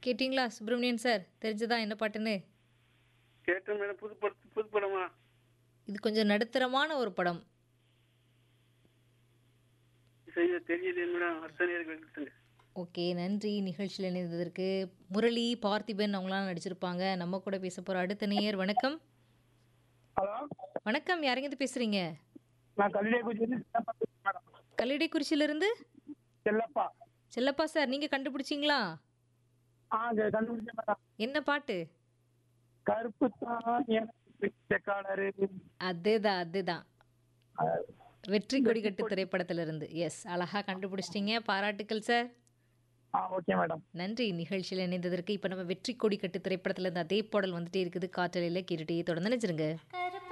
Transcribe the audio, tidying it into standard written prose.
கேட்டிங்களா சுப்பிரமணியன் சார்? தெரிஞ்சதா என்ன பாட்டுன்னு? கேட்டேன் மேடம். புது படமா? இது கொஞ்சம் நடுத்தரமான ஒரு படம். சரியா தெரியலையே மேடம். அடுத்த நேரம் கேட்டுங்க. ஓகே. நன்றி நிகழ்ச்சியில் இணைந்ததற்கு. முரளி, பார்த்திபன் அவங்களாம் நடிச்சிருப்பாங்க. நம்ம கூட பேச போற அடுத்த நேயர். வணக்கம். ஹலோ, வணக்கம். யாரெங்கேருந்து பேசுறீங்க? நான் கல்லிடைக்குறிச்சியிலிருந்து செல்லப்பா பேசுறேன் மேடம். கல்லிடைக்குறிச்சியிலிருந்து செல்லப்பா. செல்லப்பா சார், நீங்க கண்டுபிடிச்சிங்களா? கண்டுபிடிச்சேன் மேடம். என்ன பாட்டு? கருப்பு தான் எனக்கு பிடிச்ச கலரு. அதேதான் அதேதான். வெற்றி கொடிகட்டு திரைப்படத்திலிருந்து. எஸ், அழகா கண்டுபிடிச்சிட்டீங்க. பாராட்டுக்கள் சார். Okay madam. நன்றி நிகழ்ச்சியில் இணைந்ததற்கு. இப்போ நம்ம வெற்றி கொடிக்கட்டு திரைப்படத்திலிருந்து அதே பாடல் வந்துட்டே இருக்குது. காற்றலையில் கேட்டுட்டே தொடர்ந்து நினைச்சிருங்க.